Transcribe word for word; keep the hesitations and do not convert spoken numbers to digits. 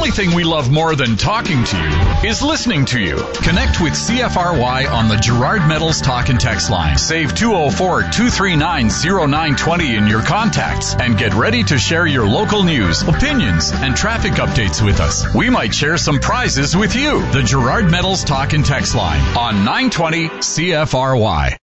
only thing we love more than talking to you is listening to you. Connect with C F R Y on the Gerard Metals Talk and Text line. Save two oh four, two three nine, oh nine two oh in your contacts and get ready to share your local news, opinions, and traffic updates with us. We might share some prizes with you. The Gerard Metals Talk and Text line on nine twenty C F R Y.